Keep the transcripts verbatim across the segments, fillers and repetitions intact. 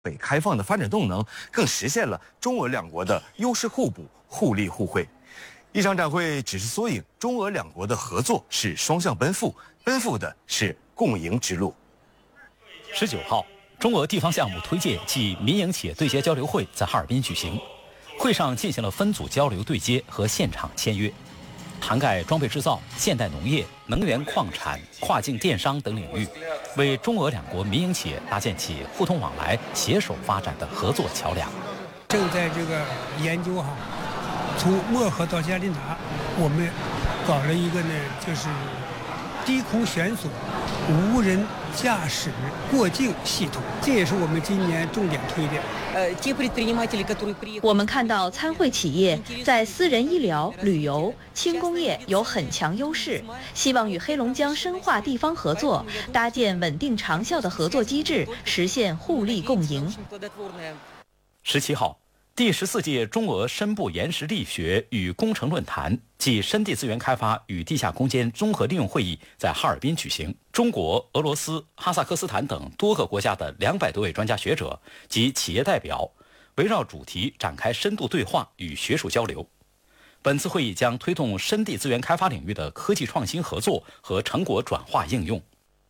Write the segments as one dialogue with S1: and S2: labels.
S1: 北开放的发展动能，更实现了中俄两国的优势互补、互利互惠。一场展会只是缩影，中俄两国的合作是双向奔赴，奔赴的是共赢之路。
S2: 十九号，中俄地方项目推介暨民营企业对接交流会在哈尔滨举行，会上进行了分组交流对接和现场签约，涵盖装备制造、现代农业、能源矿产、跨境电商等领域，为中俄两国民营企业搭建起互通往来、携手发展的合作桥梁。
S3: 正在这个研究哈，从漠河到加林达，我们搞了一个呢，就是低空悬索无人驾驶过境系统，这也是我们今年重点推的。
S4: 我们看到参会企业在私人医疗、旅游、轻工业有很强优势，希望与黑龙江深化地方合作，搭建稳定长效的合作机制，实现互利共赢。
S2: 十七号，第十四届中俄深部岩石力学与工程论坛暨深地资源开发与地下空间综合利用会议在哈尔滨举行。中国、俄罗斯、哈萨克斯坦等多个国家的两百多位专家学者及企业代表，围绕主题展开深度对话与学术交流。本次会议将推动深地资源开发领域的科技创新合作和成果转化应用。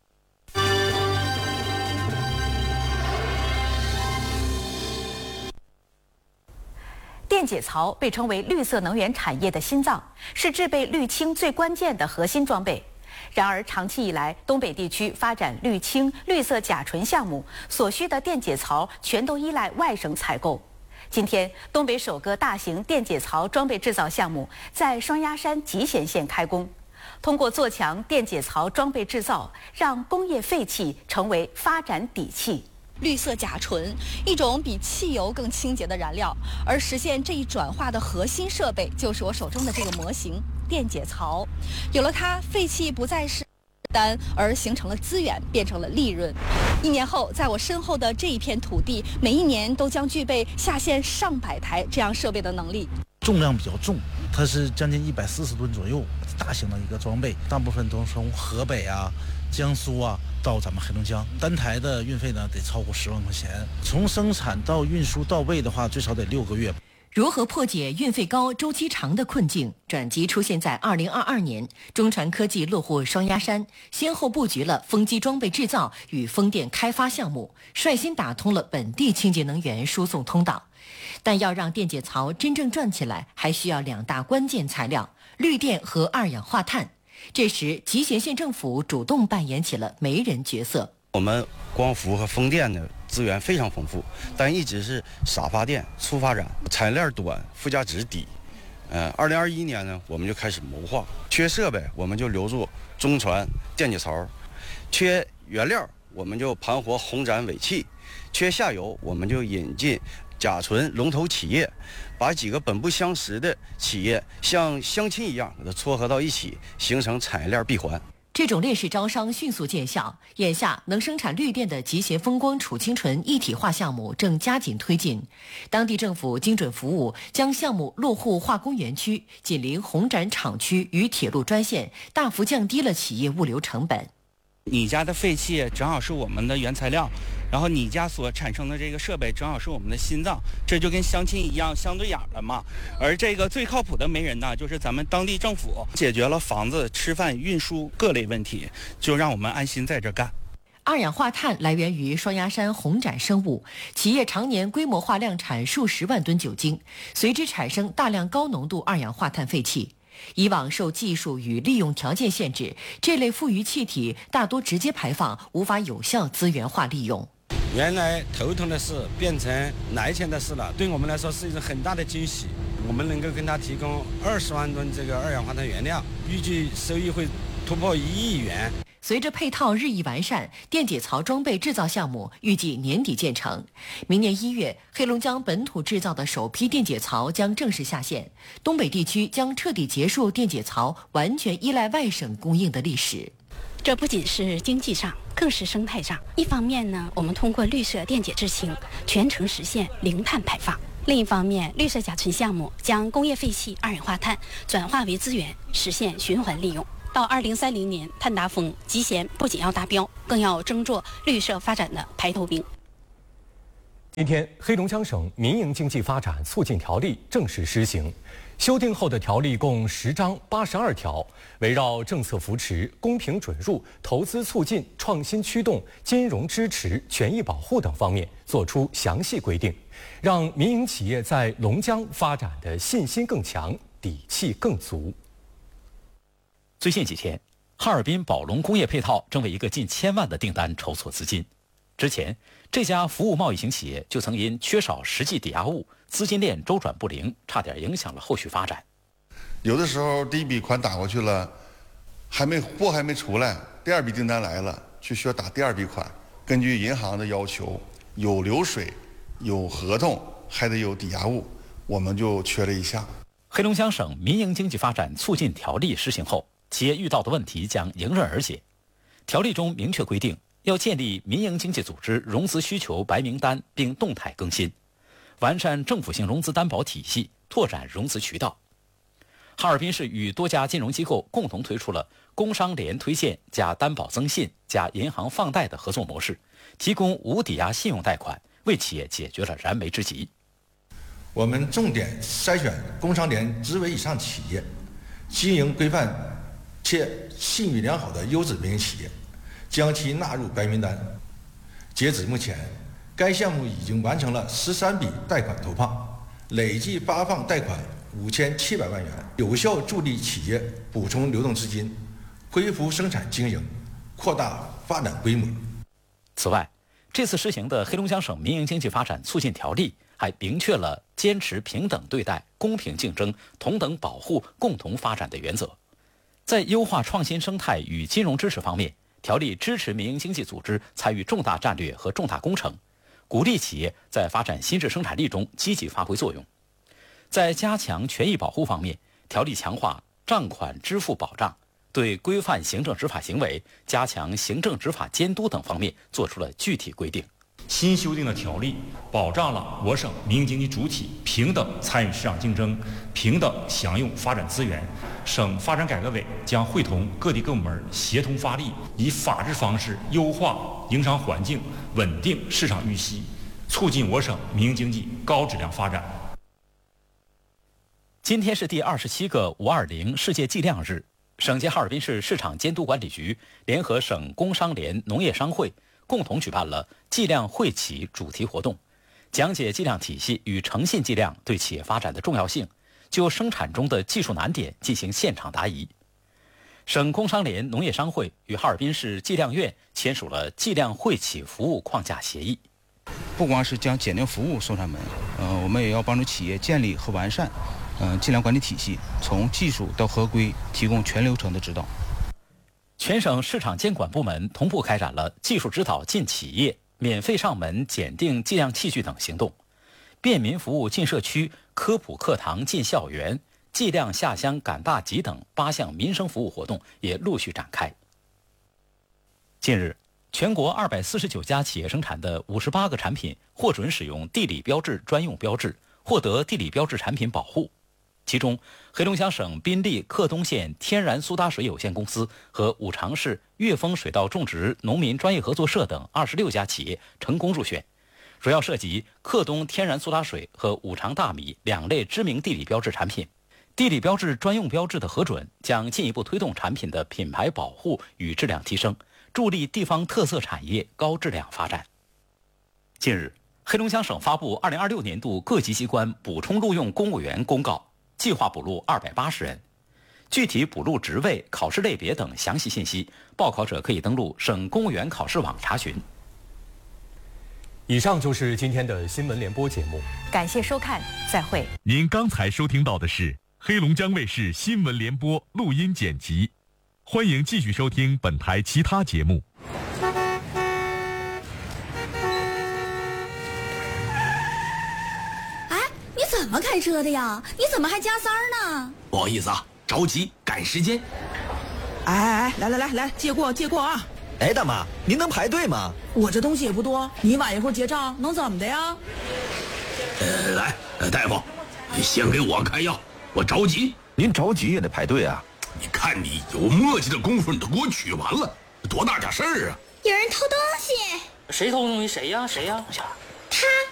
S5: 电解槽被称为绿色能源产业的心脏，是制备氯氢最关键的核心装备。然而，长期以来，东北地区发展氯氢、绿色甲醇项目所需的电解槽全都依赖外省采购。今天，东北首个大型电解槽装备制造项目在双鸭山集贤县开工。通过做强电解槽装备制造，让工业废气成为发展底气。
S6: 绿色甲醇，一种比汽油更清洁的燃料，而实现这一转化的核心设备就是我手中的这个模型电解槽。有了它，废气不再是负担，而形成了资源，变成了利润。一年后，在我身后的这一片土地，每一年都将具备下线上百台这样设备的能力。
S7: 重量比较重，它是将近一百四十吨左右，大型的一个装备，大部分都从河北啊、江苏啊到咱们黑龙江，单台的运费呢得超过十万块钱，从生产到运输到位的话，最少得六个月。
S8: 如何破解运费高、周期长的困境？转机出现在二零二二年，中传科技落户双鸭山，先后布局了风机装备制造与风电开发项目，率先打通了本地清洁能源输送通道。但要让电解槽真正转起来，还需要两大关键材料：绿电和二氧化碳。这时，集贤县政府主动扮演起了媒人角色。
S9: 我们光伏和风电的资源非常丰富，但一直是傻发电、粗发展，产业链短，附加值低。呃，二零二一年呢，我们就开始谋划，缺设备我们就留住中传电解槽，缺原料我们就盘活红展尾气，缺下游我们就引进甲醇龙头企业，把几个本不相识的企业像相亲一样给它撮合到一起，形成产业链闭环。
S8: 这种劣势招商迅速见效，眼下能生产绿电的集贤风光储氢醇一体化项目正加紧推进。当地政府精准服务，将项目落户化工园区，紧邻红展厂区与铁路专线，大幅降低了企业物流成本。
S10: 你家的废气正好是我们的原材料，然后你家所产生的这个设备正好是我们的心脏，这就跟相亲一样相对眼了嘛。而这个最靠谱的媒人呢，就是咱们当地政府，解决了房子、吃饭、运输各类问题，就让我们安心在这干。
S8: 二氧化碳来源于双鸭山红展生物，企业常年规模化量产数十万吨酒精，随之产生大量高浓度二氧化碳废气。以往受技术与利用条件限制，这类富余气体大多直接排放，无法有效资源化利用。
S11: 原来头疼的事变成来钱的事了，对我们来说是一种很大的惊喜。我们能够跟他提供二十万吨这个二氧化碳原料，预计收益会突破一亿元。
S8: 随着配套日益完善，电解槽装备制造项目预计年底建成。明年一月，黑龙江本土制造的首批电解槽将正式下线，东北地区将彻底结束电解槽完全依赖外省供应的历史。
S12: 这不仅是经济上，更是生态上。一方面呢，我们通过绿色电解制氢，全程实现零碳排放；另一方面，绿色甲醇项目将工业废气二氧化碳转化为资源，实现循环利用。到二零三零年，碳达峰，集贤不仅要达标，更要争做绿色发展的排头兵。
S13: 今天，黑龙江省民营经济发展促进条例正式施行。修订后的条例共十章八十二条，围绕政策扶持、公平准入、投资促进、创新驱动、金融支持、权益保护等方面作出详细规定，让民营企业在龙江发展的信心更强、底气更足。
S2: 最近几天，哈尔滨宝龙工业配套正为一个近千万的订单筹措资金。之前，这家服务贸易型企业就曾因缺少实际抵押物，资金链周转不灵，差点影响了后续发展。
S14: 有的时候第一笔款打过去了，还没货还没出来，第二笔订单来了，就需要打第二笔款。根据银行的要求，有流水，有合同，还得有抵押物，我们就缺了一项。
S2: 黑龙江省民营经济发展促进条例施行后，企业遇到的问题将迎刃而解。条例中明确规定，要建立民营经济组织融资需求白名单，并动态更新，完善政府性融资担保体系，拓展融资渠道。哈尔滨市与多家金融机构共同推出了工商联推荐加担保增信加银行放贷的合作模式，提供无抵押信用贷款，为企业解决了燃眉之急。
S15: 我们重点筛选工商联职位以上企业，经营规范且信誉良好的优质民营企业，将其纳入白名单。截止目前，该项目已经完成了十三笔贷款投放，累计发放贷款五千七百万元，有效助力企业补充流动资金，恢复生产经营，扩大发展规模。
S2: 此外，这次施行的黑龙江省民营经济发展促进条例还明确了坚持平等对待、公平竞争、同等保护、共同发展的原则。在优化创新生态与金融支持方面，条例支持民营经济组织参与重大战略和重大工程，鼓励企业在发展新质生产力中积极发挥作用。在加强权益保护方面，条例强化账款支付保障，对规范行政执法行为、加强行政执法监督等方面作出了具体规定。
S16: 新修订的条例保障了我省民营经济主体平等参与市场竞争、平等享用发展资源。省发展改革委将会同各地各部门协同发力，以法治方式优化营商环境，稳定市场预期，促进我省民营经济高质量发展。
S2: 今天是第二十七个五二零世界计量日，省级哈尔滨市市场监督管理局联合省工商联农业商会共同举办了计量惠企主题活动，讲解计量体系与诚信计量对企业发展的重要性，就生产中的技术难点进行现场答疑。省工商联农业商会与哈尔滨市计量院签署了计量惠企服务框架协议。
S17: 不光是将检定服务送上门，呃，我们也要帮助企业建立和完善呃计量管理体系，从技术到合规，提供全流程的指导。
S2: 全省市场监管部门同步开展了技术指导进企业、免费上门检定计量器具等行动，便民服务进社区、科普课堂进校园、计量下乡赶大集等八项民生服务活动也陆续展开。近日，全国二百四十九家企业生产的五十八个产品获准使用地理标志专用标志，获得地理标志产品保护。其中，黑龙江省宾利克东县天然苏打水有限公司和五常市岳峰水稻种植农民专业合作社等二十六家企业成功入选，主要涉及克东天然苏打水和五常大米两类知名地理标志产品。地理标志专用标志的核准将进一步推动产品的品牌保护与质量提升，助力地方特色产业高质量发展。近日，黑龙江省发布二零二六年度各级机关补充录用公务员公告，计划补录二百八十人，具体补录职位、考试类别等详细信息，报考者可以登录省公务员考试网查询。
S13: 以上就是今天的新闻联播节目，
S5: 感谢收看，再会。
S18: 您刚才收听到的是黑龙江卫视新闻联播录音剪辑，欢迎继续收听本台其他节目。
S19: 你怎么开车的呀？你怎么还加塞儿呢？
S20: 不好意思啊，着急赶时间。
S21: 哎哎哎，来来来来，借过借过啊！
S20: 哎，大妈，您能排队吗？
S21: 我这东西也不多，你晚一会儿结账能怎么的呀？
S20: 呃，来，大夫，先给我开药，我着急。
S22: 您着急也得排队啊！
S20: 你看你有磨叽的功夫，你都给我取完了，多大点事儿啊！
S19: 有人偷东西。
S23: 谁偷东西？谁呀？谁呀？
S19: 他。